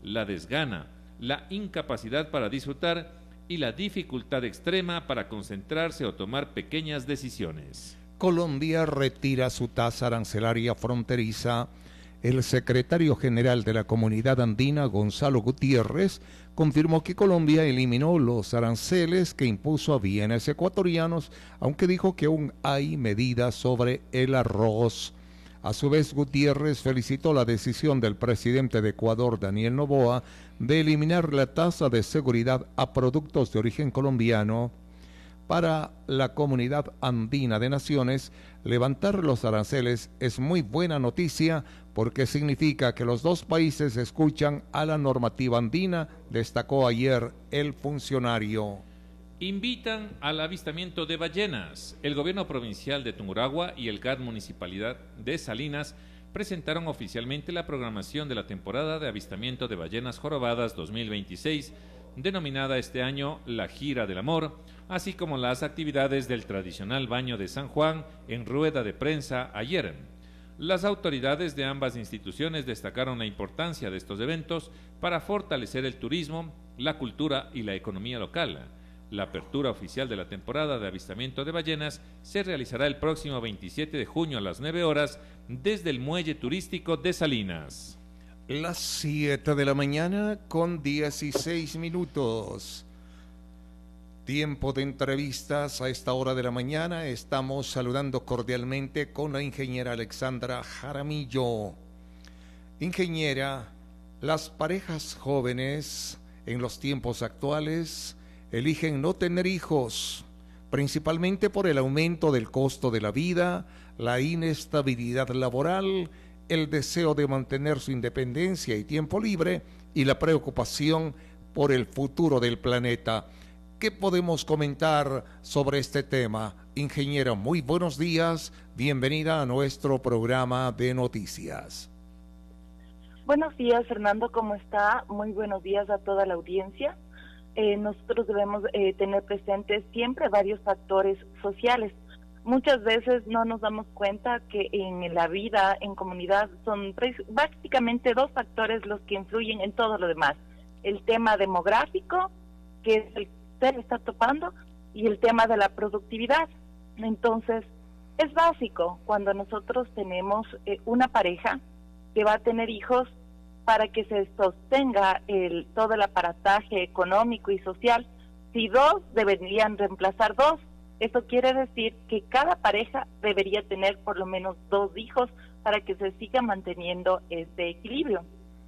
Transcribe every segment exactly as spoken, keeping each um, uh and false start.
la desgana, la incapacidad para disfrutar y la dificultad extrema para concentrarse o tomar pequeñas decisiones. Colombia retira su tasa arancelaria fronteriza. El secretario general de la Comunidad Andina, Gonzalo Gutiérrez, confirmó que Colombia eliminó los aranceles que impuso a bienes ecuatorianos, aunque dijo que aún hay medidas sobre el arroz. A su vez, Gutiérrez felicitó la decisión del presidente de Ecuador, Daniel Noboa, de eliminar la tasa de seguridad a productos de origen colombiano. Para la Comunidad Andina de Naciones, levantar los aranceles es muy buena noticia porque significa que los dos países escuchan a la normativa andina, destacó ayer el funcionario. Invitan al avistamiento de ballenas. El gobierno provincial de Tungurahua y el C A D Municipalidad de Salinas presentaron oficialmente la programación de la temporada de avistamiento de ballenas jorobadas dos mil veintiséis, denominada este año la Gira del Amor, así como las actividades del tradicional baño de San Juan en rueda de prensa ayer. Las autoridades de ambas instituciones destacaron la importancia de estos eventos para fortalecer el turismo, la cultura y la economía local. La apertura oficial de la temporada de avistamiento de ballenas se realizará el próximo veintisiete de junio a las nueve horas desde el muelle turístico de Salinas. Las siete de la mañana con dieciséis minutos. Tiempo de entrevistas a esta hora de la mañana. Estamos saludando cordialmente con la ingeniera Alexandra Jaramillo. Ingeniera, las parejas jóvenes en los tiempos actuales eligen no tener hijos, principalmente por el aumento del costo de la vida, la inestabilidad laboral, el deseo de mantener su independencia y tiempo libre y la preocupación por el futuro del planeta. ¿Qué podemos comentar sobre este tema? Ingeniera, muy buenos días, bienvenida a nuestro programa de noticias. Buenos días, Fernando, ¿cómo está? Muy buenos días a toda la audiencia. Eh, nosotros debemos eh, tener presentes siempre varios factores sociales. Muchas veces no nos damos cuenta que en la vida, en comunidad, son básicamente dos factores los que influyen en todo lo demás. El tema demográfico, que es el que usted está topando, y el tema de la productividad. Entonces, es básico cuando nosotros tenemos eh, una pareja que va a tener hijos, para que se sostenga el, todo el aparataje económico y social. Si dos, deberían reemplazar dos. Eso quiere decir que cada pareja debería tener por lo menos dos hijos para que se siga manteniendo este equilibrio.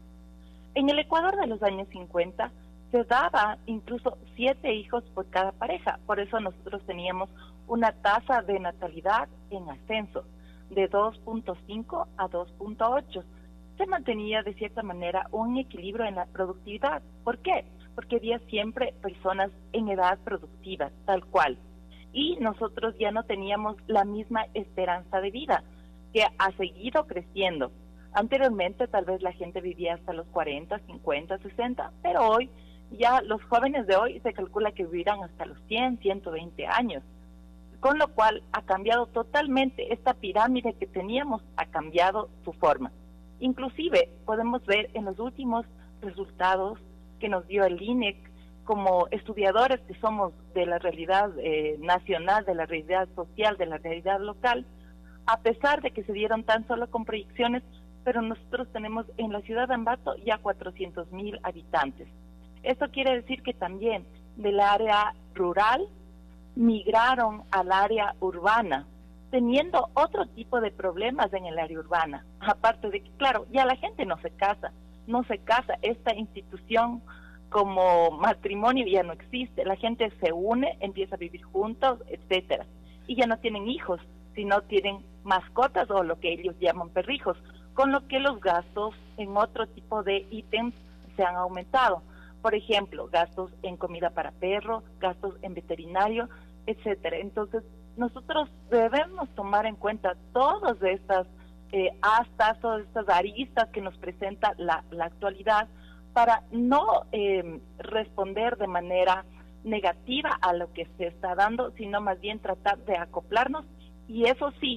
En el Ecuador de los años cincuenta se daba incluso siete hijos por cada pareja. Por eso nosotros teníamos una tasa de natalidad en ascenso de dos punto cinco a dos punto ocho. Se mantenía de cierta manera un equilibrio en la productividad. ¿Por qué? Porque había siempre personas en edad productiva, tal cual. Y nosotros ya no teníamos la misma esperanza de vida, que ha seguido creciendo. Anteriormente tal vez la gente vivía hasta los cuarenta, cincuenta, sesenta, pero hoy ya los jóvenes de hoy se calcula que vivirán hasta los cien, ciento veinte años. Con lo cual ha cambiado totalmente esta pirámide que teníamos, ha cambiado su forma. Inclusive podemos ver en los últimos resultados que nos dio el I N E C, como estudiadores que somos de la realidad eh, nacional, de la realidad social, de la realidad local, a pesar de que se dieron tan solo con proyecciones, pero nosotros tenemos en la ciudad de Ambato ya cuatrocientos mil habitantes. Esto quiere decir que también del área rural migraron al área urbana, teniendo otro tipo de problemas en el área urbana, aparte de que, claro, ya la gente no se casa, no se casa, esta institución como matrimonio ya no existe, la gente se une, empieza a vivir juntos, etcétera, y ya no tienen hijos, sino tienen mascotas o lo que ellos llaman perrijos, con lo que los gastos en otro tipo de ítems se han aumentado. Por ejemplo, gastos en comida para perro, gastos en veterinario, etcétera. Entonces, nosotros debemos tomar en cuenta todas estas eh, astas, todas estas aristas que nos presenta la, la actualidad para no eh, responder de manera negativa a lo que se está dando, sino más bien tratar de acoplarnos y eso sí,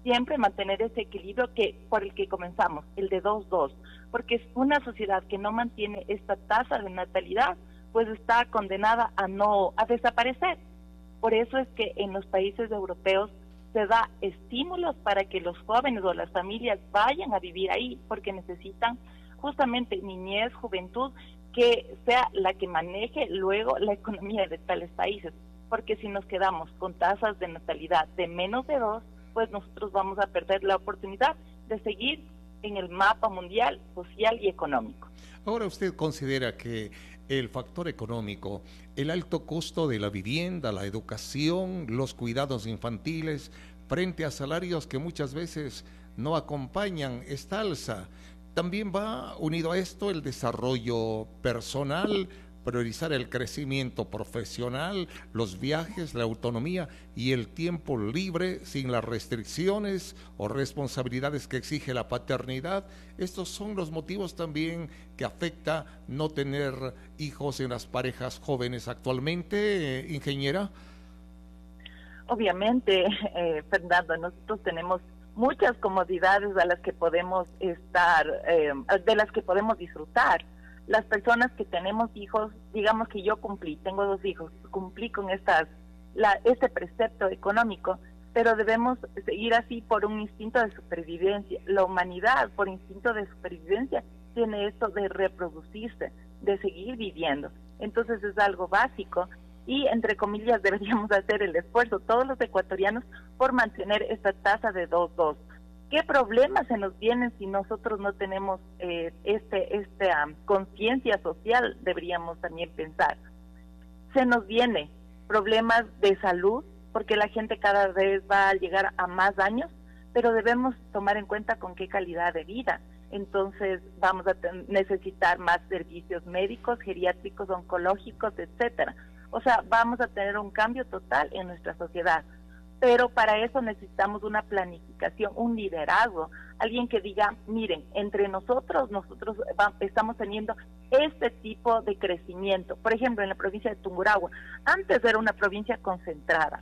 siempre mantener ese equilibrio que por el que comenzamos, el de dos dos, porque es una sociedad que no mantiene esta tasa de natalidad, pues está condenada a no a desaparecer. Por eso es que en los países europeos se da estímulos para que los jóvenes o las familias vayan a vivir ahí, porque necesitan justamente niñez, juventud, que sea la que maneje luego la economía de tales países, porque si nos quedamos con tasas de natalidad de menos de dos, pues nosotros vamos a perder la oportunidad de seguir en el mapa mundial, social y económico. Ahora, ¿usted considera que el factor económico, el alto costo de la vivienda, la educación, los cuidados infantiles, frente a salarios que muchas veces no acompañan esta alza, también va unido a esto el desarrollo personal, priorizar el crecimiento profesional, los viajes, la autonomía y el tiempo libre sin las restricciones o responsabilidades que exige la paternidad? Estos son los motivos también que afecta no tener hijos en las parejas jóvenes actualmente, eh, ingeniera. Obviamente, eh, Fernando, nosotros tenemos muchas comodidades a las que podemos estar, eh, de las que podemos disfrutar. Las personas que tenemos hijos, digamos que yo cumplí, tengo dos hijos, cumplí con estas, la, este precepto económico, pero debemos seguir así por un instinto de supervivencia. La humanidad, por instinto de supervivencia, tiene esto de reproducirse, de seguir viviendo. Entonces es algo básico y, entre comillas, deberíamos hacer el esfuerzo, todos los ecuatorianos, por mantener esta tasa de dos dos. ¿Qué problemas se nos vienen si nosotros no tenemos eh, este esta um, conciencia social? Deberíamos también pensar. Se nos viene problemas de salud, porque la gente cada vez va a llegar a más años, pero debemos tomar en cuenta con qué calidad de vida. Entonces vamos a necesitar más servicios médicos, geriátricos, oncológicos, etcétera. O sea, vamos a tener un cambio total en nuestra sociedad. Pero para eso necesitamos una planificación, un liderazgo, alguien que diga, miren, entre nosotros, nosotros va, estamos teniendo este tipo de crecimiento. Por ejemplo, en la provincia de Tungurahua, antes era una provincia concentrada,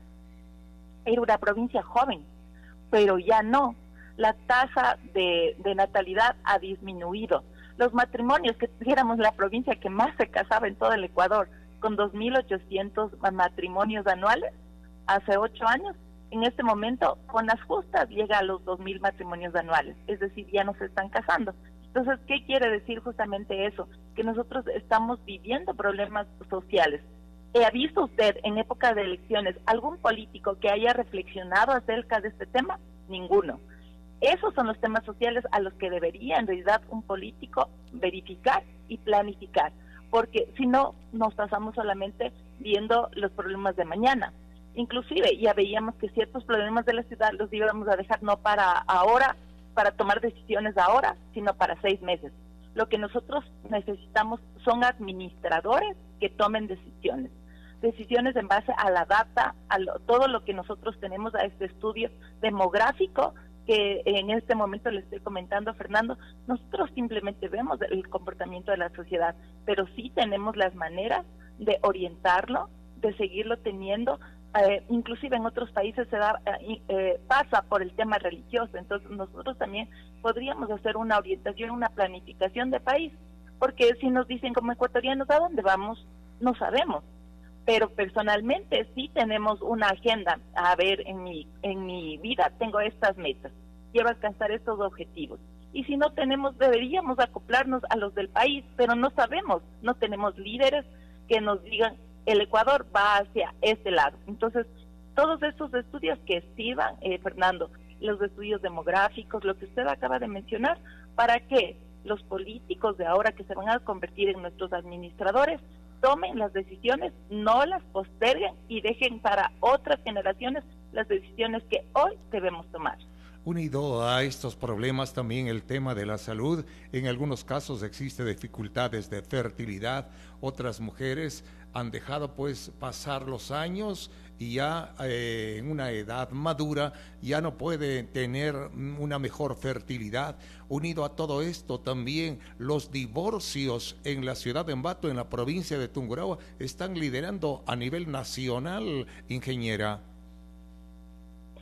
era una provincia joven, pero ya no. La tasa de, de natalidad ha disminuido. Los matrimonios, que éramos la provincia que más se casaba en todo el Ecuador, con dos mil ochocientos matrimonios anuales, hace ocho años, en este momento, con las justas, llega a los dos mil matrimonios anuales, es decir, ya no se están casando. Entonces, ¿qué quiere decir justamente eso? Que nosotros estamos viviendo problemas sociales. ¿Ha visto usted en época de elecciones algún político que haya reflexionado acerca de este tema? Ninguno. Esos son los temas sociales a los que debería, en realidad, un político verificar y planificar, porque si no, nos pasamos solamente viendo los problemas de mañana. Inclusive ya veíamos que ciertos problemas de la ciudad los íbamos a dejar no para ahora, para tomar decisiones ahora, sino para seis meses. Lo que nosotros necesitamos son administradores que tomen decisiones, decisiones en base a la data, a lo, todo lo que nosotros tenemos, a este estudio demográfico que en este momento le estoy comentando a Fernando. Nosotros simplemente vemos el comportamiento de la sociedad, pero sí tenemos las maneras de orientarlo, de seguirlo teniendo. Eh, inclusive en otros países se da, eh, eh, pasa por el tema religioso, entonces nosotros también podríamos hacer una orientación, una planificación de país, porque si nos dicen como ecuatorianos a dónde vamos, no sabemos, pero personalmente sí tenemos una agenda. A ver, en mi, en mi vida tengo estas metas, quiero alcanzar estos objetivos, y si no tenemos, deberíamos acoplarnos a los del país, pero no sabemos, no tenemos líderes que nos digan el Ecuador va hacia este lado. Entonces, todos estos estudios que sirvan, eh, Fernando, los estudios demográficos, lo que usted acaba de mencionar, para que los políticos de ahora que se van a convertir en nuestros administradores tomen las decisiones, no las posterguen y dejen para otras generaciones las decisiones que hoy debemos tomar. Unido a estos problemas también el tema de la salud. En algunos casos existe dificultades de fertilidad. Otras mujeres han dejado pues pasar los años y ya eh, en una edad madura ya no puede tener una mejor fertilidad. Unido a todo esto también los divorcios en la ciudad de Ambato, en la provincia de Tungurahua, están liderando a nivel nacional, ingeniera.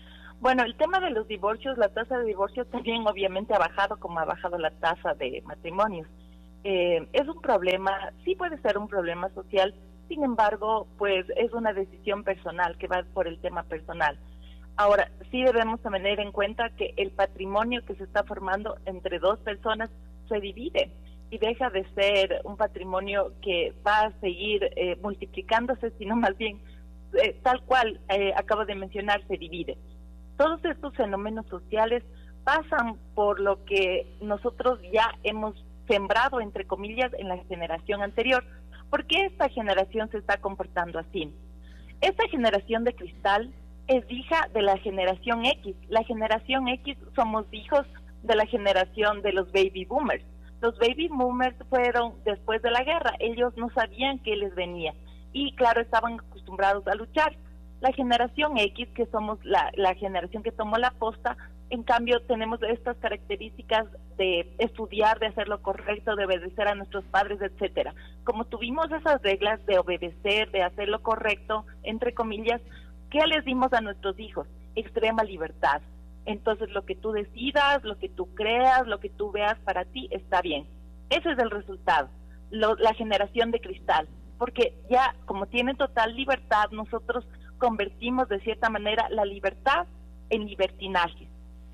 Bueno, el tema de los divorcios, la tasa de divorcio también obviamente ha bajado como ha bajado la tasa de matrimonios. Eh, es un problema, sí puede ser un problema social, sin embargo, pues es una decisión personal que va por el tema personal. Ahora, sí debemos tener en cuenta que el patrimonio que se está formando entre dos personas se divide y deja de ser un patrimonio que va a seguir eh, multiplicándose, sino más bien, eh, tal cual eh, acabo de mencionar, se divide. Todos estos fenómenos sociales pasan por lo que nosotros ya hemos sembrado, entre comillas, en la generación anterior. ¿Por qué esta generación se está comportando así? Esta generación de cristal es hija de la generación X. La generación X somos hijos de la generación de los baby boomers. Los baby boomers fueron después de la guerra. Ellos no sabían qué les venía y, claro, estaban acostumbrados a luchar. La generación X, que somos la, la generación que tomó la posta, en cambio tenemos estas características de estudiar, de hacer lo correcto, de obedecer a nuestros padres, etcétera. Como tuvimos esas reglas de obedecer, de hacer lo correcto, entre comillas, ¿qué les dimos a nuestros hijos? Extrema libertad. Entonces lo que tú decidas, lo que tú creas, lo que tú veas para ti está bien. Ese es el resultado, lo, la generación de cristal, porque ya como tienen total libertad, nosotros convertimos de cierta manera la libertad en libertinaje.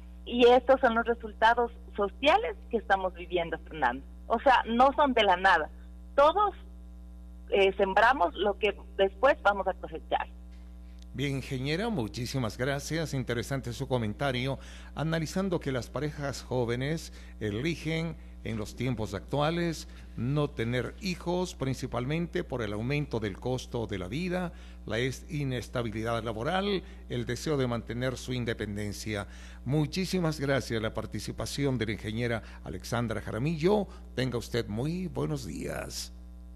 Y estos son los resultados sociales que estamos viviendo, Fernando. O sea, no son de la nada. Todos eh, sembramos lo que después vamos a cosechar. Bien, ingeniera, muchísimas gracias. Interesante su comentario, analizando que las parejas jóvenes eligen en los tiempos actuales no tener hijos, principalmente por el aumento del costo de la vida, la inestabilidad laboral, el deseo de mantener su independencia. Muchísimas gracias a la participación de la ingeniera Alexandra Jaramillo. Tenga usted muy buenos días.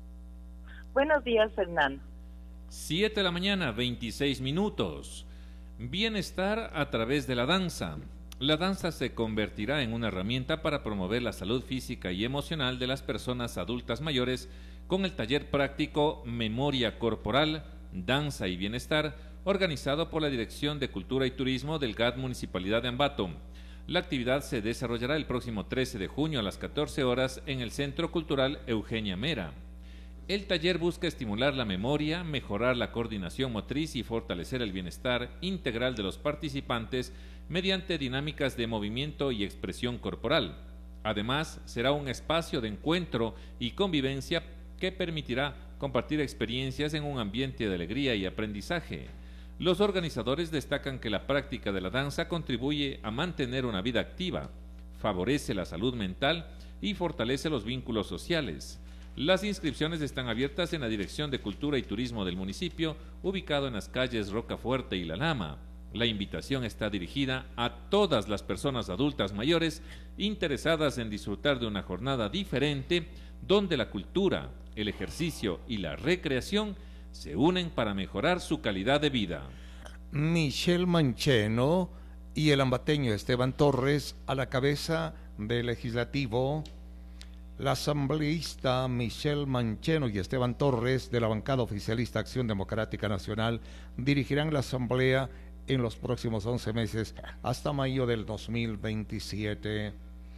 Buenos días, Fernando. siete de la mañana, veintiséis minutos. Bienestar a través de la danza. La danza se convertirá en una herramienta para promover la salud física y emocional de las personas adultas mayores con el taller práctico Memoria Corporal, Danza y Bienestar, organizado por la Dirección de Cultura y Turismo del G A T Municipalidad de Ambato. La actividad se desarrollará el próximo trece de junio a las catorce horas en el Centro Cultural Eugenia Mera. El taller busca estimular la memoria, mejorar la coordinación motriz y fortalecer el bienestar integral de los participantes mediante dinámicas de movimiento y expresión corporal. Además, será un espacio de encuentro y convivencia que permitirá compartir experiencias en un ambiente de alegría y aprendizaje. Los organizadores destacan que la práctica de la danza contribuye a mantener una vida activa, favorece la salud mental y fortalece los vínculos sociales. Las inscripciones están abiertas en la Dirección de Cultura y Turismo del municipio, ubicado en las calles Rocafuerte y La Lama. La invitación está dirigida a todas las personas adultas mayores interesadas en disfrutar de una jornada diferente, donde la cultura, el ejercicio y la recreación se unen para mejorar su calidad de vida. Michelle Mancheno y el ambateño Esteban Torres a la cabeza del legislativo. La asambleísta Michelle Mancheno y Esteban Torres de la bancada oficialista Acción Democrática Nacional dirigirán la asamblea en los próximos once meses hasta mayo del dos mil veintisiete.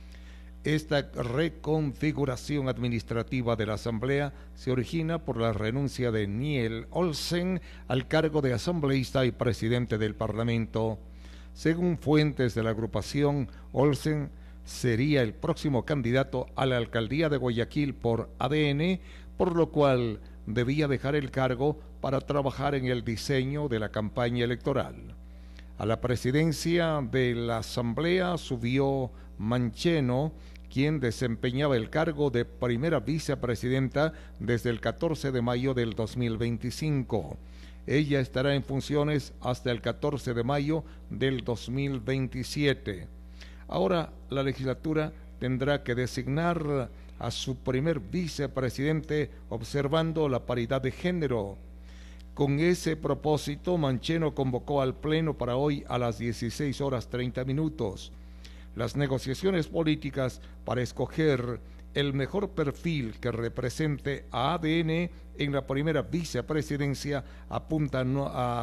Esta reconfiguración administrativa de la asamblea se origina por la renuncia de Niel Olsen al cargo de asambleísta y presidente del Parlamento. Según fuentes de la agrupación, Olsen sería el próximo candidato a la alcaldía de Guayaquil por A D N, por lo cual debía dejar el cargo para trabajar en el diseño de la campaña electoral. A la presidencia de la asamblea subió Mancheno, quien desempeñaba el cargo de primera vicepresidenta desde el catorce de mayo del dos mil veinticinco. Ella estará en funciones hasta el catorce de mayo del dos mil veintisiete. Ahora la legislatura tendrá que designar a su primer vicepresidente observando la paridad de género. Con ese propósito, Mancheno convocó al Pleno para hoy a las dieciséis horas treinta minutos. Las negociaciones políticas para escoger el mejor perfil que represente a A D N en la primera vicepresidencia apuntan a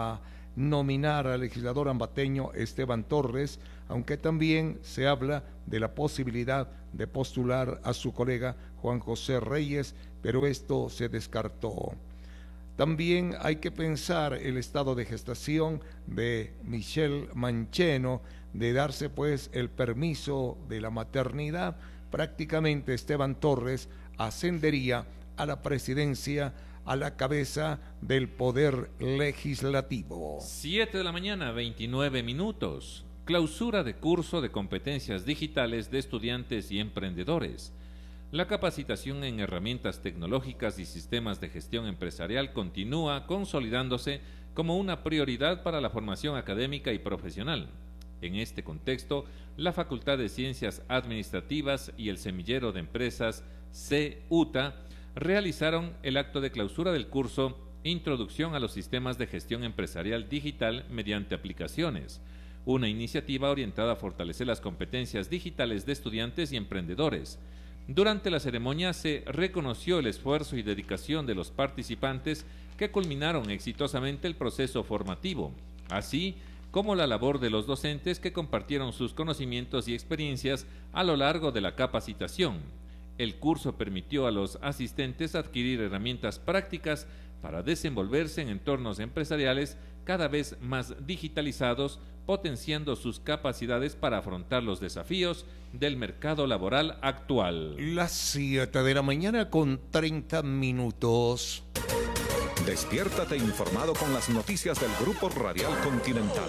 nominar al legislador ambateño Esteban Torres, aunque también se habla de la posibilidad de postular a su colega Juan José Reyes, pero esto se descartó. También hay que pensar el estado de gestación de Michelle Mancheno, de darse pues el permiso de la maternidad. Prácticamente Esteban Torres ascendería a la presidencia, a la cabeza del Poder Legislativo. siete de la mañana, veintinueve minutos. Clausura de curso de competencias digitales de estudiantes y emprendedores. La capacitación en herramientas tecnológicas y sistemas de gestión empresarial continúa consolidándose como una prioridad para la formación académica y profesional. En este contexto, la Facultad de Ciencias Administrativas y el Semillero de Empresas C U T A realizaron el acto de clausura del curso Introducción a los Sistemas de Gestión Empresarial Digital mediante aplicaciones, una iniciativa orientada a fortalecer las competencias digitales de estudiantes y emprendedores. Durante la ceremonia se reconoció el esfuerzo y dedicación de los participantes que culminaron exitosamente el proceso formativo, así como la labor de los docentes que compartieron sus conocimientos y experiencias a lo largo de la capacitación. El curso permitió a los asistentes adquirir herramientas prácticas para desenvolverse en entornos empresariales cada vez más digitalizados, potenciando sus capacidades para afrontar los desafíos del mercado laboral actual. Las siete de la mañana con treinta minutos. Despiértate informado con las noticias del Grupo Radial Continental.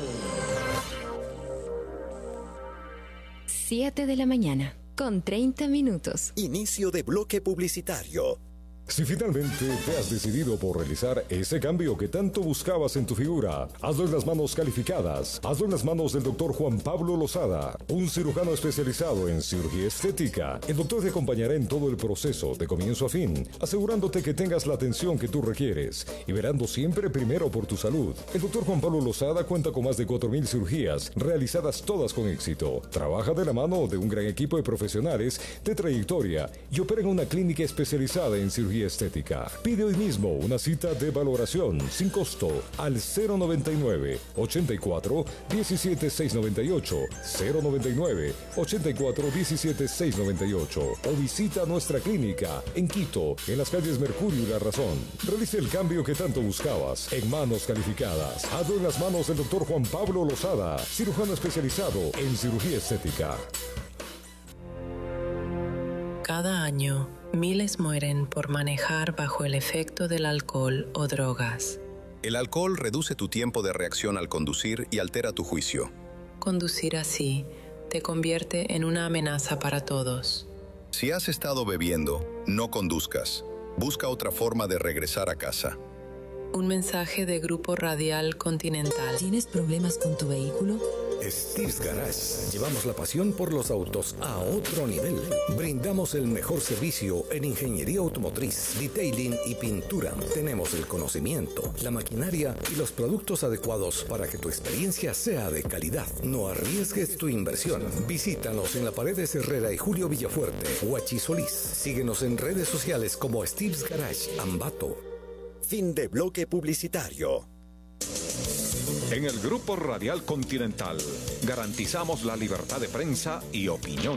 siete de la mañana con treinta minutos. Inicio de bloque publicitario. Si finalmente te has decidido por realizar ese cambio que tanto buscabas en tu figura, hazlo en las manos calificadas. Hazlo en las manos del doctor Juan Pablo Lozada, un cirujano especializado en cirugía estética. El doctor te acompañará en todo el proceso, de comienzo a fin, asegurándote que tengas la atención que tú requieres y verando siempre primero por tu salud. El doctor Juan Pablo Lozada cuenta con más de cuatro mil cirugías, realizadas todas con éxito. Trabaja de la mano de un gran equipo de profesionales de trayectoria y opera en una clínica especializada en cirugía estética. Pide hoy mismo una cita de valoración sin costo al cero noventa y nueve, ochenta y cuatro, diecisiete, seiscientos noventa y ocho, cero noventa y nueve, ochenta y cuatro, diecisiete, seiscientos noventa y ocho o visita nuestra clínica en Quito, en las calles Mercurio y La Razón. Realice el cambio que tanto buscabas en manos calificadas. Hazlo en las manos del doctor Juan Pablo Lozada, cirujano especializado en cirugía estética. Cada año, miles mueren por manejar bajo el efecto del alcohol o drogas. El alcohol reduce tu tiempo de reacción al conducir y altera tu juicio. Conducir así te convierte en una amenaza para todos. Si has estado bebiendo, no conduzcas. Busca otra forma de regresar a casa. Un mensaje de Grupo Radial Continental. ¿Tienes problemas con tu vehículo? Steve's Garage. Llevamos la pasión por los autos a otro nivel. Brindamos el mejor servicio en ingeniería automotriz, detailing y pintura. Tenemos el conocimiento, la maquinaria y los productos adecuados para que tu experiencia sea de calidad. No arriesgues tu inversión. Visítanos en la Paredes Herrera y Julio Villafuerte, Huachi Solís. Síguenos en redes sociales como Steve's Garage Ambato. Fin de bloque publicitario. En el Grupo Radial Continental garantizamos la libertad de prensa y opinión.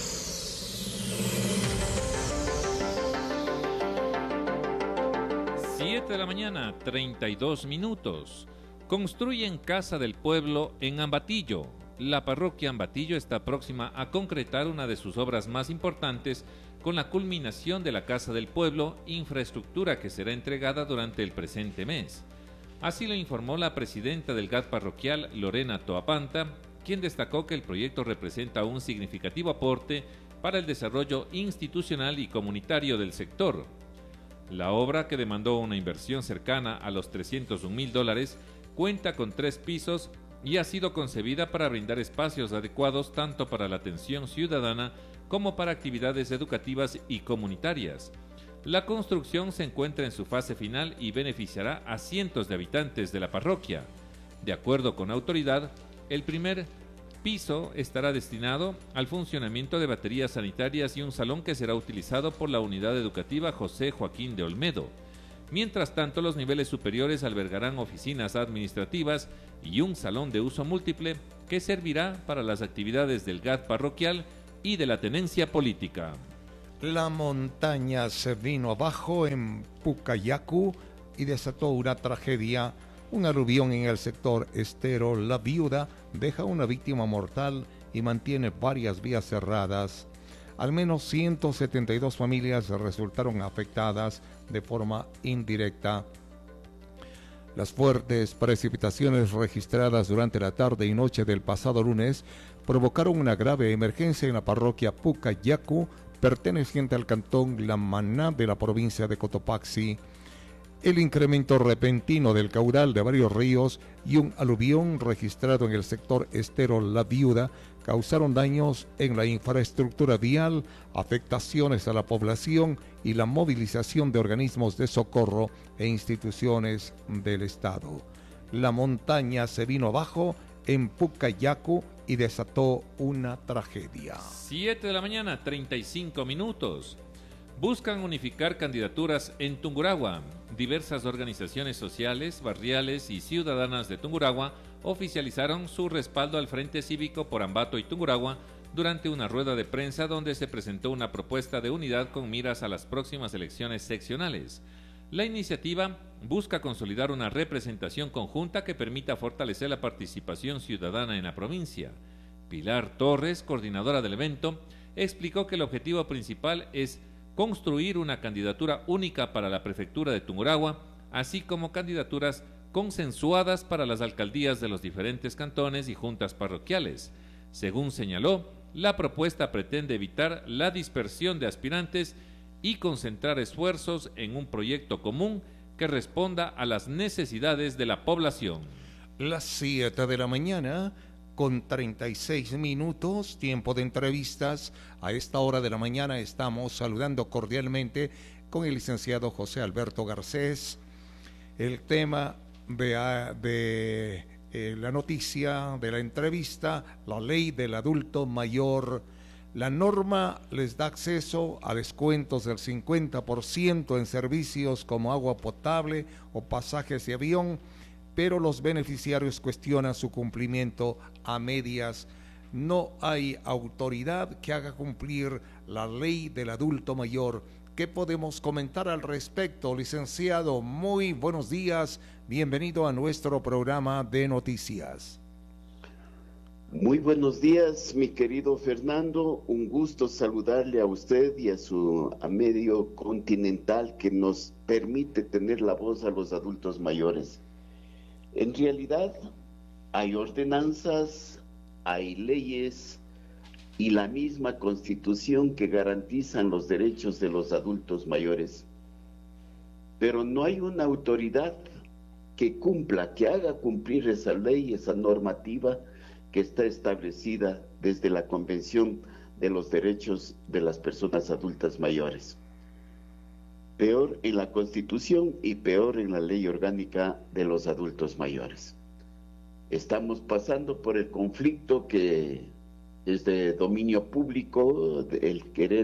siete de la mañana, treinta y dos minutos. Construyen Casa del Pueblo en Ambatillo. La parroquia Ambatillo está próxima a concretar una de sus obras más importantes con la culminación de la Casa del Pueblo, infraestructura que será entregada durante el presente mes. Así lo informó la presidenta del G A T parroquial, Lorena Toapanta, quien destacó que el proyecto representa un significativo aporte para el desarrollo institucional y comunitario del sector. La obra, que demandó una inversión cercana a los trescientos un mil dólares, cuenta con tres pisos y ha sido concebida para brindar espacios adecuados tanto para la atención ciudadana como para actividades educativas y comunitarias. La construcción se encuentra en su fase final y beneficiará a cientos de habitantes de la parroquia. De acuerdo con la autoridad, el primer piso estará destinado al funcionamiento de baterías sanitarias y un salón que será utilizado por la unidad educativa José Joaquín de Olmedo. Mientras tanto, los niveles superiores albergarán oficinas administrativas y un salón de uso múltiple que servirá para las actividades del G A T parroquial y de la tenencia política. La montaña se vino abajo en Pucayacu y desató una tragedia. Un aluvión en el sector Estero La Viuda deja una víctima mortal y mantiene varias vías cerradas. Al menos ciento setenta y dos familias resultaron afectadas de forma indirecta. Las fuertes precipitaciones registradas durante la tarde y noche del pasado lunes provocaron una grave emergencia en la parroquia Pucayacu, perteneciente al cantón La Maná de la provincia de Cotopaxi. El incremento repentino del caudal de varios ríos y un aluvión registrado en el sector Estero La Viuda causaron daños en la infraestructura vial, afectaciones a la población y la movilización de organismos de socorro e instituciones del Estado. La montaña se vino abajo en Pucayacu y desató una tragedia. siete de la mañana, treinta y cinco minutos. Buscan unificar candidaturas en Tungurahua. Diversas organizaciones sociales, barriales y ciudadanas de Tungurahua oficializaron su respaldo al Frente Cívico por Ambato y Tungurahua durante una rueda de prensa donde se presentó una propuesta de unidad con miras a las próximas elecciones seccionales. La iniciativa busca consolidar una representación conjunta que permita fortalecer la participación ciudadana en la provincia. Pilar Torres, coordinadora del evento, explicó que el objetivo principal es construir una candidatura única para la prefectura de Tungurahua, así como candidaturas consensuadas para las alcaldías de los diferentes cantones y juntas parroquiales. Según señaló, la propuesta pretende evitar la dispersión de aspirantes y concentrar esfuerzos en un proyecto común que responda a las necesidades de la población. Las siete de la mañana con treinta y seis minutos, tiempo de entrevistas. A esta hora de la mañana estamos saludando cordialmente con el licenciado José Alberto Garcés. El tema de, de eh, la noticia de la entrevista, la ley del adulto mayor. La norma les da acceso a descuentos del cincuenta por ciento en servicios como agua potable o pasajes de avión, pero los beneficiarios cuestionan su cumplimiento a medias. No hay autoridad que haga cumplir la ley del adulto mayor. ¿Qué podemos comentar al respecto, licenciado? Muy buenos días, bienvenido a nuestro programa de noticias. Muy buenos días, mi querido Fernando, un gusto saludarle a usted y a su a medio continental que nos permite tener la voz a los adultos mayores. En realidad, hay ordenanzas, hay leyes y la misma Constitución que garantizan los derechos de los adultos mayores. Pero no hay una autoridad que cumpla, que haga cumplir esa ley, esa normativa que está establecida desde la Convención de los Derechos de las Personas Adultas Mayores. Peor en la Constitución y peor en la Ley Orgánica de los Adultos Mayores. Estamos pasando por el conflicto que es de dominio público, el querer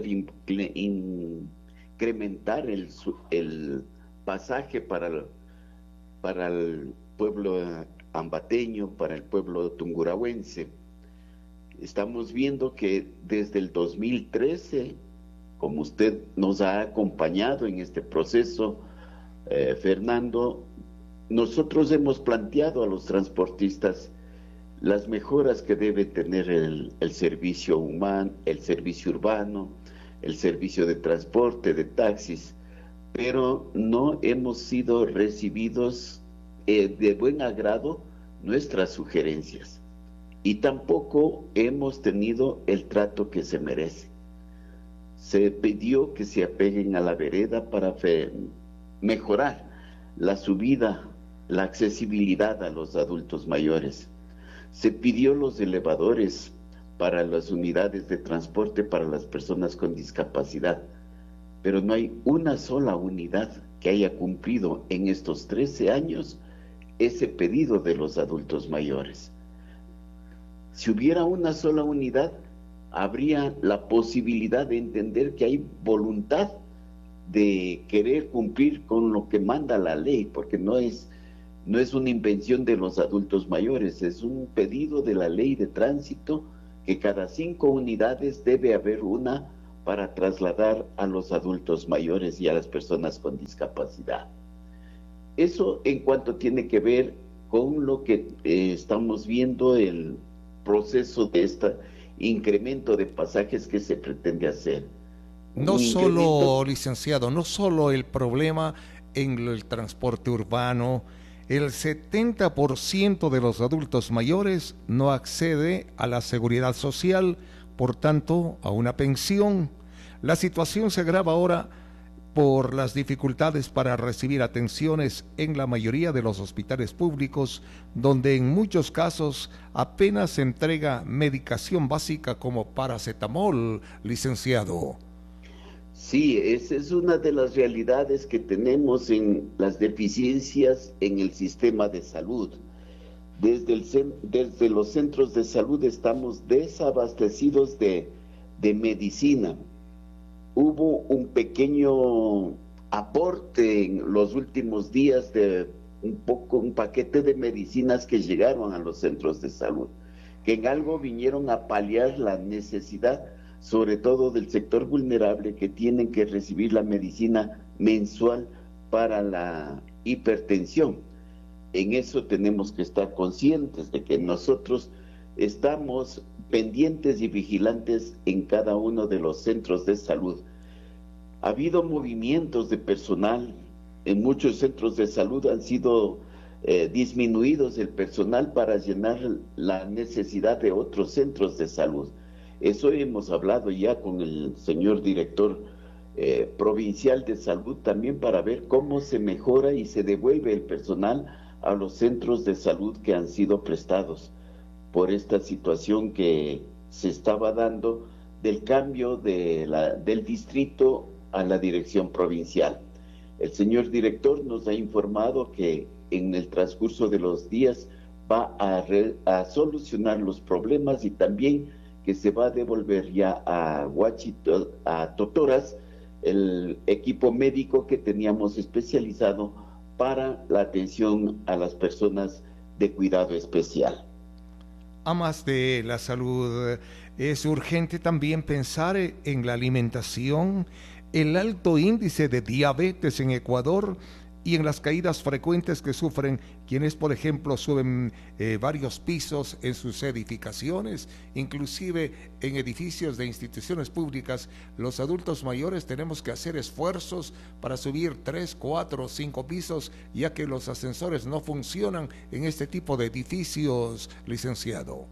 incrementar el, el pasaje para el, para el pueblo ambateño, para el pueblo tungurahuense. Estamos viendo que desde el dos mil trece, como usted nos ha acompañado en este proceso, eh, Fernando, nosotros hemos planteado a los transportistas las mejoras que debe tener el, el servicio humano, el servicio urbano, el servicio de transporte, de taxis, pero no hemos sido recibidos eh, de buen agrado nuestras sugerencias y tampoco hemos tenido el trato que se merece. Se pidió que se apeguen a la vereda para fe, mejorar la subida, la accesibilidad a los adultos mayores. Se pidió los elevadores para las unidades de transporte para las personas con discapacidad, pero no hay una sola unidad que haya cumplido en estos trece años ese pedido de los adultos mayores. Si hubiera una sola unidad, habría la posibilidad de entender que hay voluntad de querer cumplir con lo que manda la ley, porque no es, no es una invención de los adultos mayores, es un pedido de la ley de tránsito que cada cinco unidades debe haber una para trasladar a los adultos mayores y a las personas con discapacidad. Eso en cuanto tiene que ver con lo que eh, estamos viendo, el proceso de este incremento de pasajes que se pretende hacer. No Un solo, incremento... licenciado, no solo el problema en el transporte urbano, el setenta por ciento de los adultos mayores no accede a la seguridad social, por tanto, a una pensión. La situación se agrava ahora por las dificultades para recibir atenciones en la mayoría de los hospitales públicos, donde en muchos casos apenas se entrega medicación básica como paracetamol, licenciado. Sí, esa es una de las realidades que tenemos en las deficiencias en el sistema de salud. Desde, el, desde los centros de salud estamos desabastecidos de, de medicina. Hubo un pequeño aporte en los últimos días de un poco, un paquete de medicinas que llegaron a los centros de salud, que en algo vinieron a paliar la necesidad, sobre todo del sector vulnerable, que tienen que recibir la medicina mensual para la hipertensión. En eso tenemos que estar conscientes de que nosotros estamos pendientes y vigilantes en cada uno de los centros de salud. Ha habido movimientos de personal, en muchos centros de salud han sido eh, disminuidos el personal para llenar la necesidad de otros centros de salud. Eso hemos hablado ya con el señor director eh, provincial de salud también, para ver cómo se mejora y se devuelve el personal a los centros de salud que han sido prestados por esta situación que se estaba dando del cambio de la, del distrito a la dirección provincial. El señor director nos ha informado que en el transcurso de los días va a, re, a solucionar los problemas, y también que se va a devolver ya a Huachito, a Totoras, el equipo médico que teníamos especializado para la atención a las personas de cuidado especial. A más de la salud, es urgente también pensar en la alimentación, el alto índice de diabetes en Ecuador y en las caídas frecuentes que sufren quienes, por ejemplo, suben eh, varios pisos en sus edificaciones, inclusive en edificios de instituciones públicas. Los adultos mayores tenemos que hacer esfuerzos para subir tres, cuatro, cinco pisos, ya que los ascensores no funcionan en este tipo de edificios, licenciado.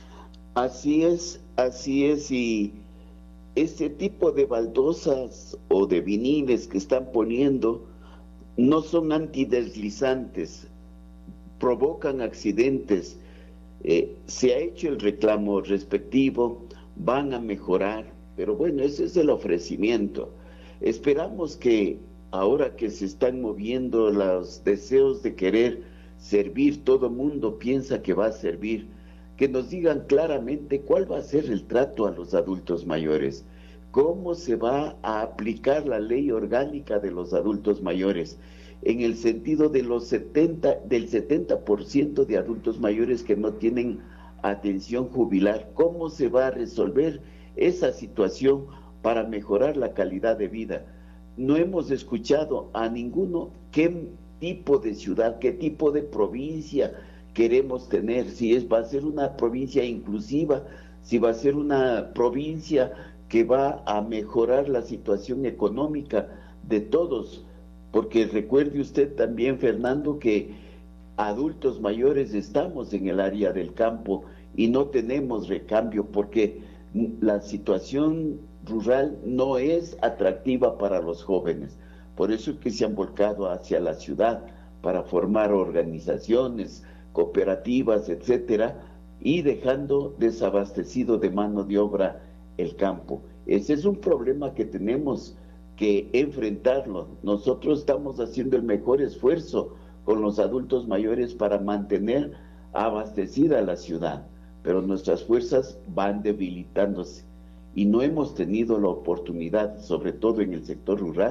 Así es, así es, y este tipo de baldosas o de viniles que están poniendo no son antideslizantes, provocan accidentes. Eh, se ha hecho el reclamo respectivo, van a mejorar, pero bueno, ese es el ofrecimiento. Esperamos que ahora que se están moviendo los deseos de querer servir, todo mundo piensa que va a servir, que nos digan claramente cuál va a ser el trato a los adultos mayores, cómo se va a aplicar la ley orgánica de los adultos mayores, en el sentido de los setenta, del setenta por ciento de adultos mayores que no tienen atención jubilar. ¿Cómo se va a resolver esa situación para mejorar la calidad de vida? No hemos escuchado a ninguno qué tipo de ciudad, qué tipo de provincia queremos tener, si es, va a ser una provincia inclusiva, si va a ser una provincia que va a mejorar la situación económica de todos, porque recuerde usted también, Fernando, que adultos mayores estamos en el área del campo y no tenemos recambio, porque la situación rural no es atractiva para los jóvenes. Por eso es que se han volcado hacia la ciudad para formar organizaciones, cooperativas, etcétera, y dejando desabastecido de mano de obra el campo. Ese es un problema que tenemos que enfrentarlo. Nosotros estamos haciendo el mejor esfuerzo con los adultos mayores para mantener abastecida la ciudad, pero nuestras fuerzas van debilitándose y no hemos tenido la oportunidad, sobre todo en el sector rural,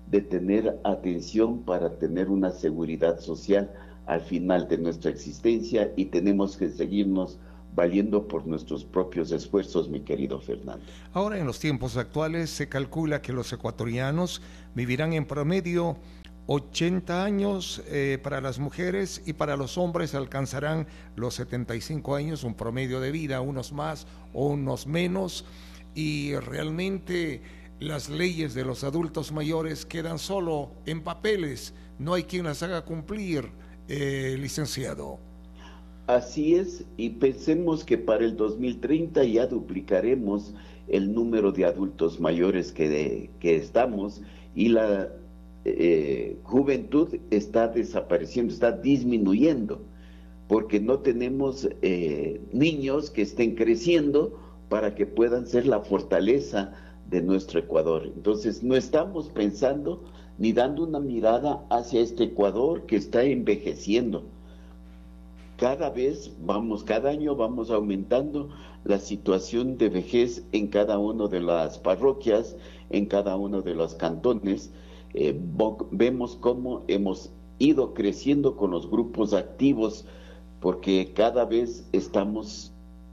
de tener atención para tener una seguridad social al final de nuestra existencia, y tenemos que seguirnos valiendo por nuestros propios esfuerzos, mi querido Fernando. Ahora, en los tiempos actuales, se calcula que los ecuatorianos vivirán en promedio ochenta años eh, para las mujeres, y para los hombres alcanzarán los setenta y cinco años, un promedio de vida, unos más o unos menos, y realmente las leyes de los adultos mayores quedan solo en papeles, no hay quien las haga cumplir, eh, licenciado. Así es, y pensemos que para el dos mil treinta ya duplicaremos el número de adultos mayores que, de, que estamos, y la eh, juventud está desapareciendo, está disminuyendo, porque no tenemos eh, niños que estén creciendo para que puedan ser la fortaleza de nuestro Ecuador. Entonces no estamos pensando ni dando una mirada hacia este Ecuador que está envejeciendo. Cada vez vamos, cada año vamos aumentando la situación de vejez en cada una de las parroquias, en cada uno de los cantones. Eh, vemos cómo hemos ido creciendo con los grupos activos, porque cada vez estamos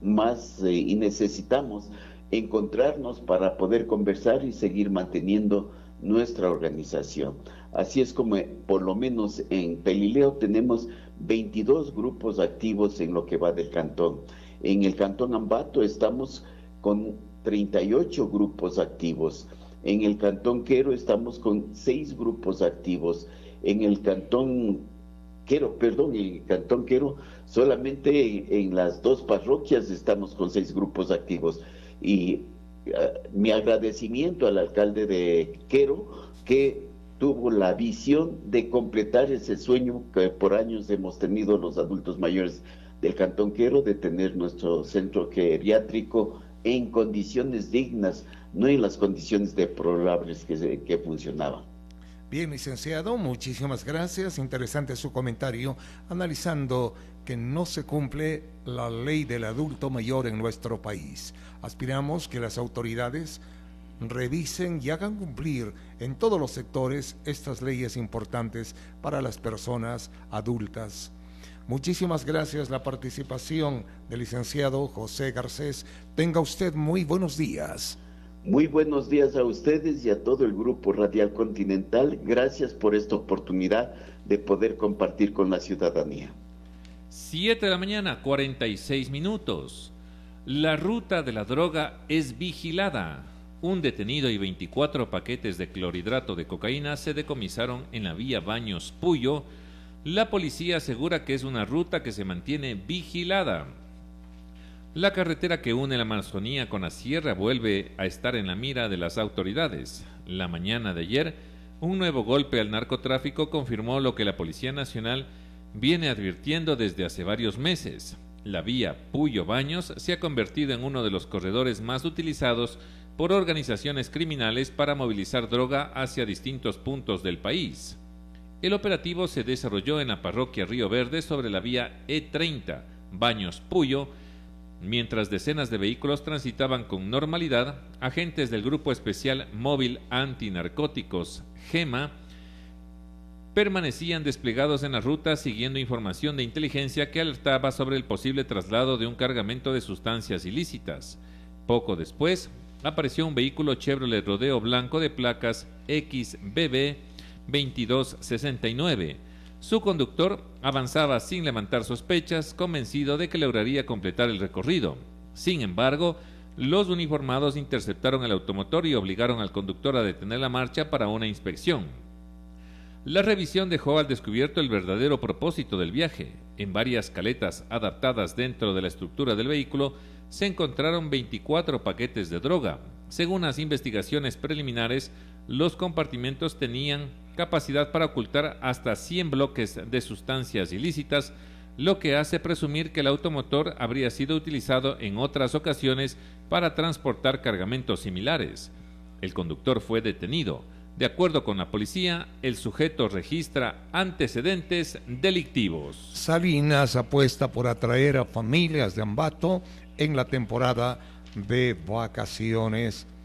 más eh, y necesitamos encontrarnos para poder conversar y seguir manteniendo nuestra organización. Así es como, por lo menos en Pelileo, tenemos veintidós grupos activos en lo que va del cantón. En el cantón Ambato estamos con treinta y ocho grupos activos. En el cantón Quero estamos con seis grupos activos. En el cantón Quero, perdón, en el cantón Quero solamente en, en las dos parroquias estamos con seis grupos activos. Y uh, mi agradecimiento al alcalde de Quero, que tuvo la visión de completar ese sueño que por años hemos tenido los adultos mayores del Cantón Quero, de tener nuestro centro geriátrico en condiciones dignas, no en las condiciones deplorables que, que funcionaban. Bien, licenciado, muchísimas gracias. Interesante su comentario, analizando que no se cumple la ley del adulto mayor en nuestro país. Aspiramos que las autoridades revisen y hagan cumplir en todos los sectores estas leyes importantes para las personas adultas. Muchísimas gracias la participación del licenciado José Garcés. Tenga usted muy buenos días. Muy buenos días a ustedes y a todo el Grupo Radial Continental. Gracias por esta oportunidad de poder compartir con la ciudadanía. siete de la mañana, cuarenta y seis minutos. La ruta de la droga es vigilada. Un detenido y veinticuatro paquetes de clorhidrato de cocaína se decomisaron en la vía Baños Puyo. La policía asegura que es una ruta que se mantiene vigilada. La carretera que une la Amazonía con la sierra vuelve a estar en la mira de las autoridades. La mañana de ayer, un nuevo golpe al narcotráfico confirmó lo que la Policía Nacional viene advirtiendo desde hace varios meses. La vía Puyo-Baños se ha convertido en uno de los corredores más utilizados por organizaciones criminales para movilizar droga hacia distintos puntos del país. El operativo se desarrolló en la parroquia Río Verde sobre la vía E treinta, Baños-Puyo. Mientras decenas de vehículos transitaban con normalidad, agentes del Grupo Especial Móvil Antinarcóticos, GEMA, permanecían desplegados en la ruta siguiendo información de inteligencia que alertaba sobre el posible traslado de un cargamento de sustancias ilícitas. Poco después, apareció un vehículo Chevrolet Rodeo blanco de placas X B B veintidós sesenta y nueve. Su conductor avanzaba sin levantar sospechas, convencido de que lograría completar el recorrido. Sin embargo, los uniformados interceptaron el automotor y obligaron al conductor a detener la marcha para una inspección. La revisión dejó al descubierto el verdadero propósito del viaje. En varias caletas adaptadas dentro de la estructura del vehículo se encontraron veinticuatro paquetes de droga. Según las investigaciones preliminares, los compartimentos tenían capacidad para ocultar hasta cien bloques de sustancias ilícitas, lo que hace presumir que el automotor habría sido utilizado en otras ocasiones para transportar cargamentos similares. El conductor fue detenido. De acuerdo con la policía, el sujeto registra antecedentes delictivos. Salinas apuesta por atraer a familias de Ambato en la temporada de vacaciones.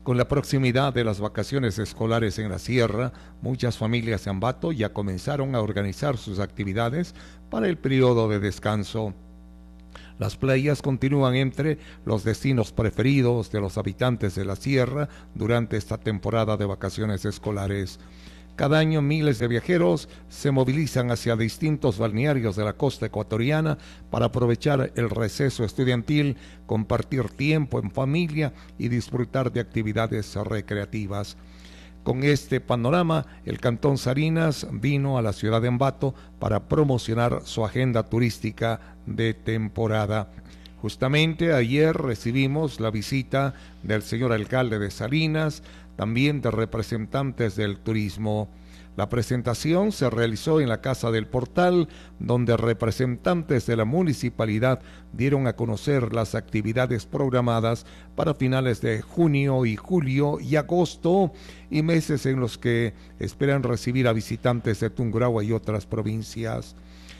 Con la proximidad de las vacaciones escolares en la sierra, muchas familias de Ambato ya comenzaron a organizar sus actividades para el periodo de descanso. Las playas continúan entre los destinos preferidos de los habitantes de la sierra durante esta temporada de vacaciones escolares. Cada año miles de viajeros se movilizan hacia distintos balnearios de la costa ecuatoriana para aprovechar el receso estudiantil, compartir tiempo en familia y disfrutar de actividades recreativas. Con este panorama, el Cantón Salinas vino a la ciudad de Ambato para promocionar su agenda turística de temporada. Justamente ayer recibimos la visita del señor alcalde de Salinas, también de representantes del turismo. La presentación se realizó en la Casa del Portal, donde representantes de la municipalidad dieron a conocer las actividades programadas para finales de junio y julio y agosto, y meses en los que esperan recibir a visitantes de Tungurahua y otras provincias.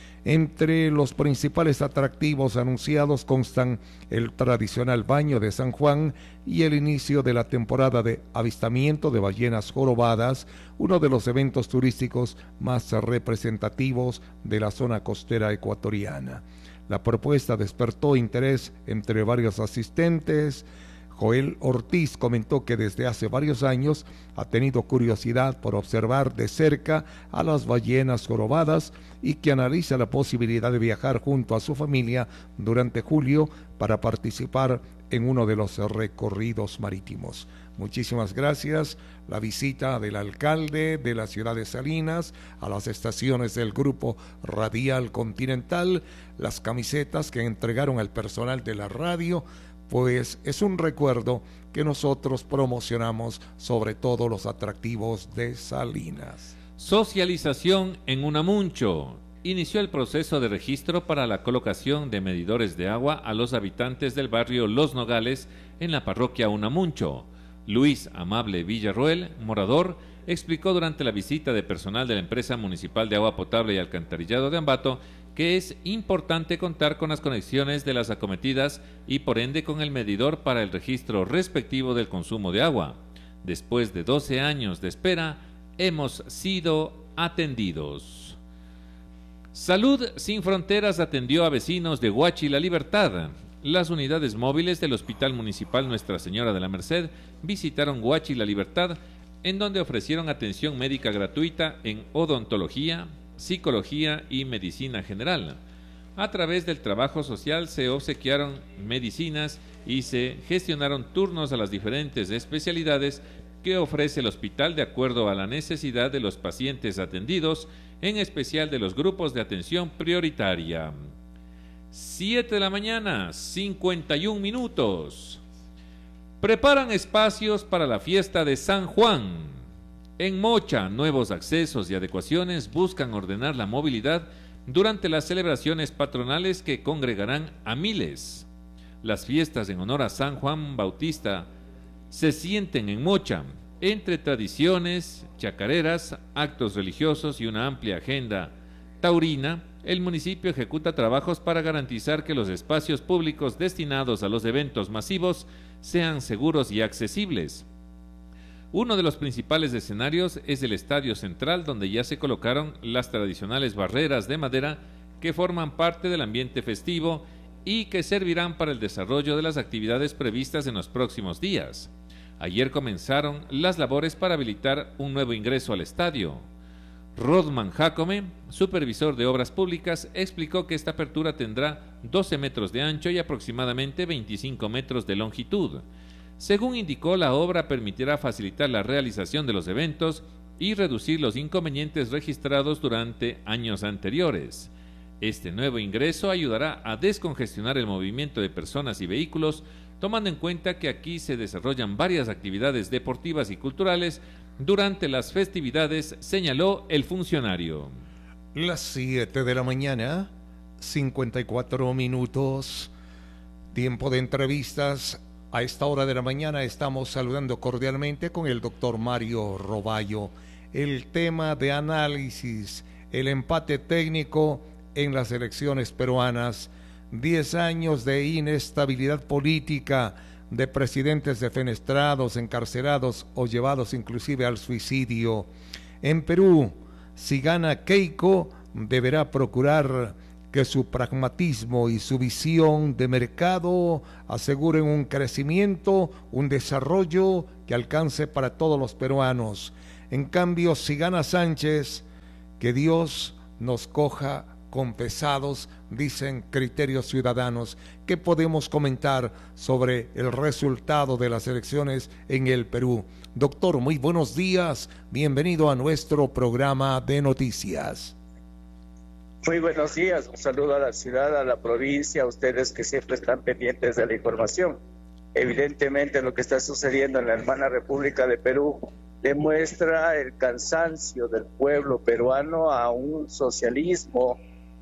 Entre los principales atractivos anunciados constan el tradicional baño de San Juan y el inicio de la temporada de avistamiento de ballenas jorobadas, uno de los eventos turísticos más representativos de la zona costera ecuatoriana. La propuesta despertó interés entre varios asistentes. Joel Ortiz comentó que desde hace varios años ha tenido curiosidad por observar de cerca a las ballenas jorobadas y que analiza la posibilidad de viajar junto a su familia durante julio para participar en uno de los recorridos marítimos. Muchísimas gracias. La visita del alcalde de la ciudad de Salinas a las estaciones del Grupo Radial Continental, las camisetas que entregaron al personal de la radio, pues es un recuerdo que nosotros promocionamos sobre todo los atractivos de Salinas. Socialización en Unamuncho. Inició el proceso de registro para la colocación de medidores de agua a los habitantes del barrio Los Nogales en la parroquia Unamuncho. Luis Amable Villarroel, morador, explicó durante la visita de personal de la empresa municipal de agua potable y alcantarillado de Ambato que es importante contar con las conexiones de las acometidas y por ende con el medidor para el registro respectivo del consumo de agua. Después de doce años de espera, hemos sido atendidos. Salud Sin Fronteras atendió a vecinos de Huachi La Libertad. Las unidades móviles del Hospital Municipal Nuestra Señora de la Merced visitaron Huachi La Libertad, en donde ofrecieron atención médica gratuita en odontología, psicología y medicina general. A través del trabajo social se obsequiaron medicinas y se gestionaron turnos a las diferentes especialidades que ofrece el hospital de acuerdo a la necesidad de los pacientes atendidos, en especial de los grupos de atención prioritaria. siete de la mañana, cincuenta y un minutos. Preparan espacios para la fiesta de San Juan. En Mocha, nuevos accesos y adecuaciones buscan ordenar la movilidad durante las celebraciones patronales que congregarán a miles. Las fiestas en honor a San Juan Bautista se sienten en Mocha, entre tradiciones, chacareras, actos religiosos y una amplia agenda taurina. El municipio ejecuta trabajos para garantizar que los espacios públicos destinados a los eventos masivos sean seguros y accesibles. Uno de los principales escenarios es el Estadio Central, donde ya se colocaron las tradicionales barreras de madera que forman parte del ambiente festivo y que servirán para el desarrollo de las actividades previstas en los próximos días. Ayer comenzaron las labores para habilitar un nuevo ingreso al estadio. Rodman Jacome, supervisor de obras públicas, explicó que esta apertura tendrá doce metros de ancho y aproximadamente veinticinco metros de longitud. Según indicó, la obra permitirá facilitar la realización de los eventos y reducir los inconvenientes registrados durante años anteriores. Este nuevo ingreso ayudará a descongestionar el movimiento de personas y vehículos, tomando en cuenta que aquí se desarrollan varias actividades deportivas y culturales durante las festividades, señaló el funcionario. Las siete de la mañana, cincuenta y cuatro minutos, tiempo de entrevistas. A esta hora de la mañana estamos saludando cordialmente con el doctor Mario Roballo. El tema de análisis, el empate técnico en las elecciones peruanas, diez años de inestabilidad política, de presidentes defenestrados, encarcelados o llevados inclusive al suicidio. En Perú, si gana Keiko, deberá procurar que su pragmatismo y su visión de mercado aseguren un crecimiento, un desarrollo que alcance para todos los peruanos. En cambio, si gana Sánchez, que Dios nos coja confesados, dicen criterios ciudadanos. ¿Qué podemos comentar sobre el resultado de las elecciones en el Perú? Doctor, muy buenos días, bienvenido a nuestro programa de noticias. Muy buenos días, un saludo a la ciudad, a la provincia, a ustedes que siempre están pendientes de la información. Evidentemente lo que está sucediendo en la hermana República de Perú demuestra el cansancio del pueblo peruano a un socialismo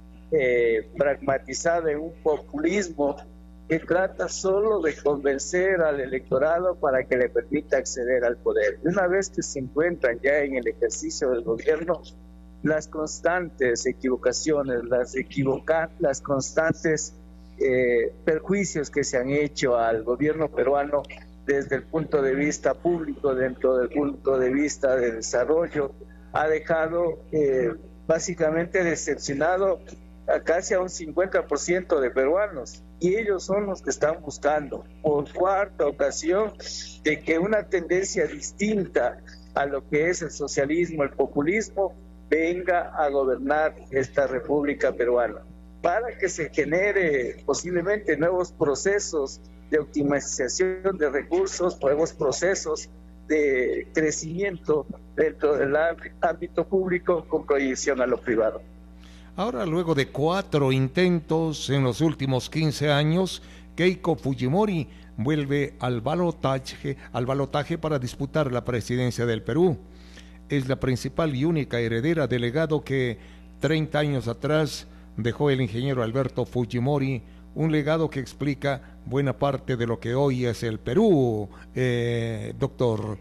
eh, pragmatizado en un populismo que trata solo de convencer al electorado para que le permita acceder al poder. Una vez que se encuentran ya en el ejercicio del gobierno, las constantes equivocaciones, las, equivoca las constantes eh, perjuicios que se han hecho al gobierno peruano desde el punto de vista público, dentro del punto de vista de desarrollo, ha dejado eh, básicamente decepcionado a casi a un cincuenta por ciento de peruanos, y ellos son los que están buscando por cuarta ocasión de que una tendencia distinta a lo que es el socialismo, el populismo, venga a gobernar esta República Peruana, para que se genere posiblemente nuevos procesos de optimización de recursos, nuevos procesos de crecimiento dentro del ámbito público con proyección a lo privado. Ahora, luego de cuatro intentos en los últimos quince años, Keiko Fujimori vuelve al balotaje, al balotaje para disputar la presidencia del Perú. Es la principal y única heredera del legado que treinta años atrás dejó el ingeniero Alberto Fujimori, un legado que explica buena parte de lo que hoy es el Perú, eh, doctor.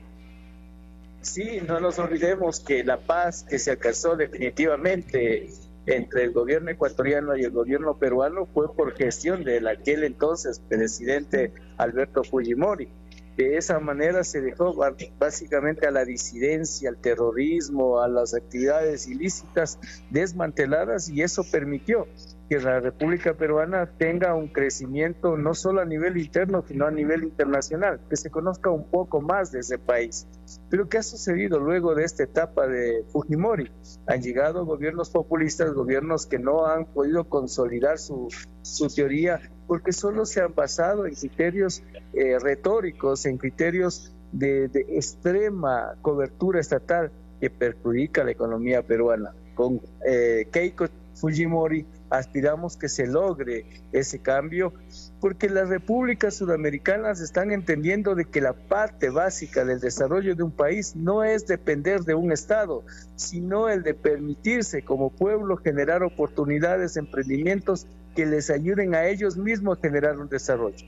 Sí, no nos olvidemos que la paz que se alcanzó definitivamente entre el gobierno ecuatoriano y el gobierno peruano fue por gestión del aquel entonces presidente Alberto Fujimori. De esa manera se dejó básicamente a la disidencia, al terrorismo, a las actividades ilícitas desmanteladas, y eso permitió que la República Peruana tenga un crecimiento no solo a nivel interno, sino a nivel internacional, que se conozca un poco más de ese país. Pero ¿qué ha sucedido luego de esta etapa de Fujimori? Han llegado gobiernos populistas, gobiernos que no han podido consolidar su, su teoría, porque solo se han basado en criterios eh, retóricos, en criterios de, de extrema cobertura estatal que perjudica a la economía peruana. Con eh, Keiko Fujimori aspiramos que se logre ese cambio, porque las repúblicas sudamericanas están entendiendo de que la parte básica del desarrollo de un país no es depender de un Estado, sino el de permitirse como pueblo generar oportunidades, emprendimientos que les ayuden a ellos mismos a generar un desarrollo.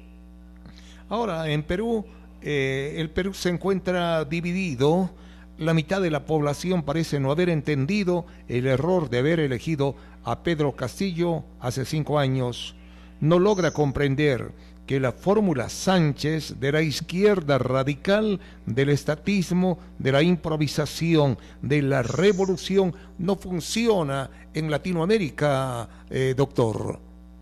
Ahora, en Perú, eh, el Perú se encuentra dividido. La mitad de la población parece no haber entendido el error de haber elegido a Pedro Castillo hace cinco años. No logra comprender que la fórmula Sánchez de la izquierda radical, del estatismo, de la improvisación, de la revolución, no funciona en Latinoamérica, eh, doctor.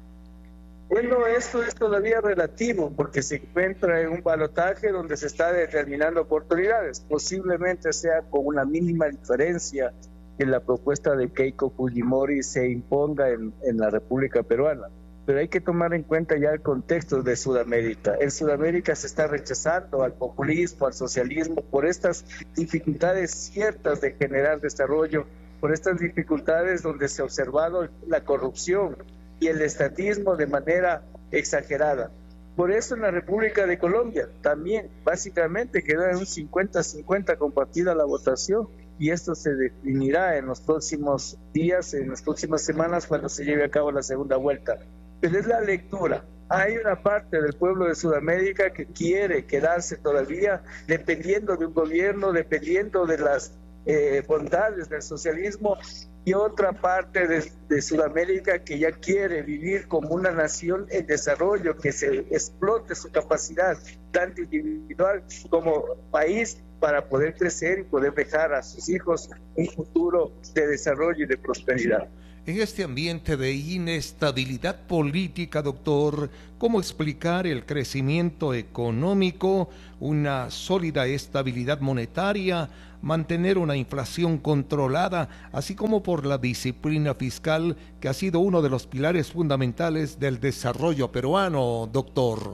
Bueno, esto es todavía relativo porque se encuentra en un balotaje donde se está determinando oportunidades. Posiblemente sea con una mínima diferencia que la propuesta de Keiko Fujimori se imponga en, en la República Peruana. Pero hay que tomar en cuenta ya el contexto de Sudamérica. En Sudamérica se está rechazando al populismo, al socialismo, por estas dificultades ciertas de generar desarrollo, por estas dificultades donde se ha observado la corrupción y el estatismo de manera exagerada. Por eso en la República de Colombia también básicamente quedó en un cincuenta cincuenta compartida la votación, y esto se definirá en los próximos días, en las próximas semanas, cuando se lleve a cabo la segunda vuelta. Pero es la lectura. Hay una parte del pueblo de Sudamérica que quiere quedarse todavía dependiendo de un gobierno, dependiendo de las eh, bondades del socialismo, y otra parte de, de Sudamérica que ya quiere vivir como una nación en desarrollo, que se explote su capacidad, tanto individual como país, para poder crecer y poder dejar a sus hijos un futuro de desarrollo y de prosperidad. En este ambiente de inestabilidad política, doctor, ¿cómo explicar el crecimiento económico, una sólida estabilidad monetaria, mantener una inflación controlada, así como por la disciplina fiscal, que ha sido uno de los pilares fundamentales del desarrollo peruano, doctor?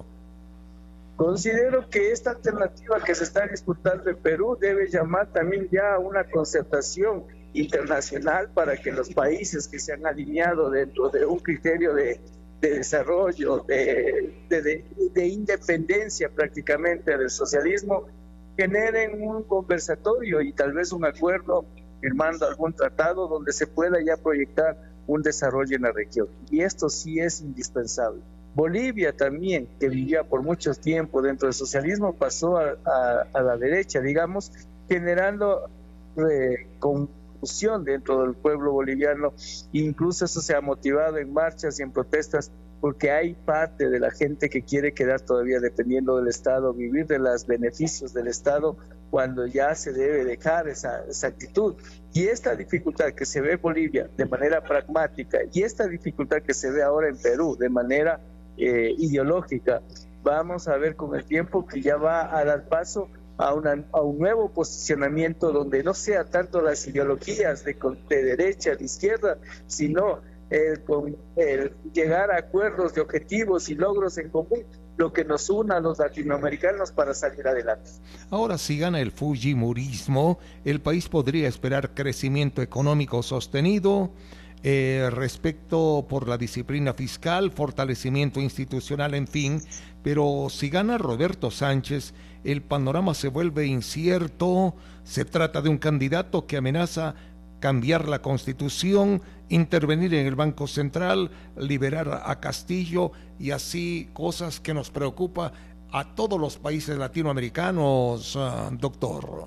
Considero que esta alternativa que se está disputando en Perú debe llamar también ya a una concertación internacional para que los países que se han alineado dentro de un criterio de, de desarrollo, de, de, de, de independencia prácticamente del socialismo, generen un conversatorio y tal vez un acuerdo firmando algún tratado donde se pueda ya proyectar un desarrollo en la región. Y esto sí es indispensable. Bolivia también, que vivía por mucho tiempo dentro del socialismo, pasó a, a, a la derecha, digamos, generando eh, confusión dentro del pueblo boliviano. Incluso eso se ha motivado en marchas y en protestas, porque hay parte de la gente que quiere quedar todavía dependiendo del Estado, vivir de los beneficios del Estado, cuando ya se debe dejar esa, esa actitud. Y esta dificultad que se ve en Bolivia de manera pragmática, y esta dificultad que se ve ahora en Perú de manera eh, ideológica, vamos a ver con el tiempo que ya va a dar paso a, una, a un nuevo posicionamiento donde no sea tanto las ideologías de, de derecha, de izquierda, sino el, con, el llegar a acuerdos de objetivos y logros en común, lo que nos una a los latinoamericanos para salir adelante. Ahora, si gana el fujimorismo, el país podría esperar crecimiento económico sostenido, eh, respecto por la disciplina fiscal, fortalecimiento institucional, en fin. Pero si gana Roberto Sánchez, el panorama se vuelve incierto. Se trata de un candidato que amenaza cambiar la Constitución, intervenir en el Banco Central, liberar a Castillo y así cosas que nos preocupa a todos los países latinoamericanos, uh, doctor.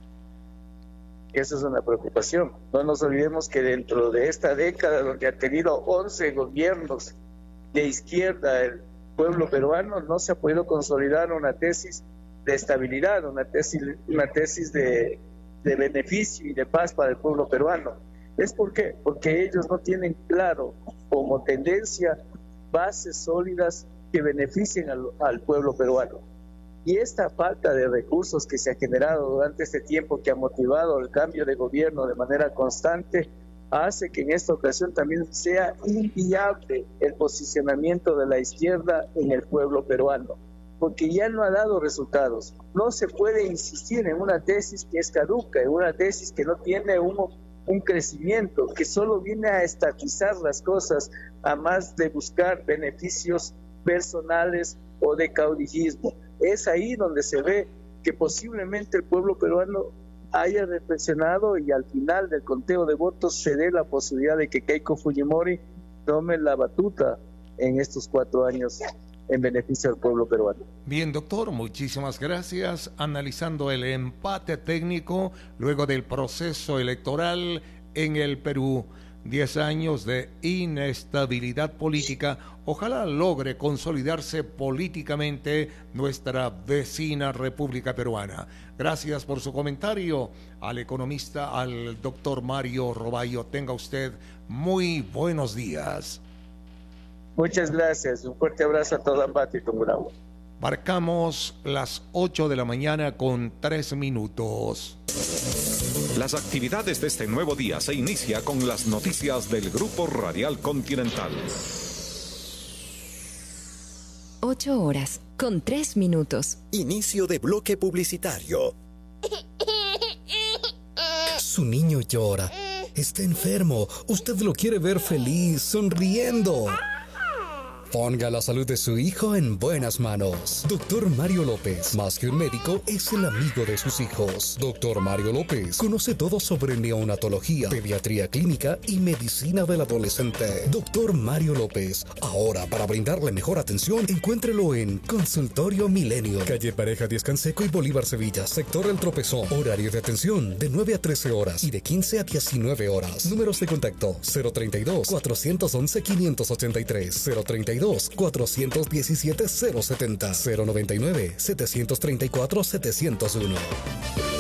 Esa es una preocupación. No nos olvidemos que dentro de esta década, donde ha tenido once gobiernos de izquierda, el pueblo peruano no se ha podido consolidar una tesis de estabilidad, una tesis, una tesis de de beneficio y de paz para el pueblo peruano. ¿Es por qué? Porque ellos no tienen claro como tendencia bases sólidas que beneficien al, al pueblo peruano. Y esta falta de recursos que se ha generado durante este tiempo, que ha motivado el cambio de gobierno de manera constante, hace que en esta ocasión también sea inviable el posicionamiento de la izquierda en el pueblo peruano, porque ya no ha dado resultados. No se puede insistir en una tesis que es caduca, en una tesis que no tiene un, un crecimiento, que solo viene a estatizar las cosas, a más de buscar beneficios personales o de caudillismo. Es ahí donde se ve que posiblemente el pueblo peruano haya reflexionado y al final del conteo de votos se dé la posibilidad de que Keiko Fujimori tome la batuta en estos cuatro años en beneficio del pueblo peruano. Bien, doctor, muchísimas gracias. Analizando el empate técnico luego del proceso electoral en el Perú. Diez años de inestabilidad política. Ojalá logre consolidarse políticamente nuestra vecina República Peruana. Gracias por su comentario al economista, al doctor Mario Robayo. Tenga usted muy buenos días. Muchas gracias, un fuerte abrazo a todo Ambato y Tungurahua. Marcamos las ocho de la mañana con tres minutos. Las actividades de este nuevo día se inicia con las noticias del Grupo Radial Continental. Ocho horas con tres minutos. Inicio de bloque publicitario. Su niño llora. Está enfermo. Usted lo quiere ver feliz, sonriendo. Ponga la salud de su hijo en buenas manos. Doctor Mario López, más que un médico, es el amigo de sus hijos. Doctor Mario López conoce todo sobre neonatología, pediatría clínica y medicina del adolescente. Doctor Mario López, ahora para brindarle mejor atención, encuéntrelo en Consultorio Milenio, calle Pareja Díaz Canseco y Bolívar Sevilla, sector El Tropezón. Horario de atención de nueve a trece horas y de quince a diecinueve horas. Números de contacto cero treinta y dos, cuatrocientos once, quinientos ochenta y tres, cero treinta y dos, cuatrocientos diecisiete, cero setenta, cero noventa y nueve, setecientos treinta y cuatro, setecientos uno.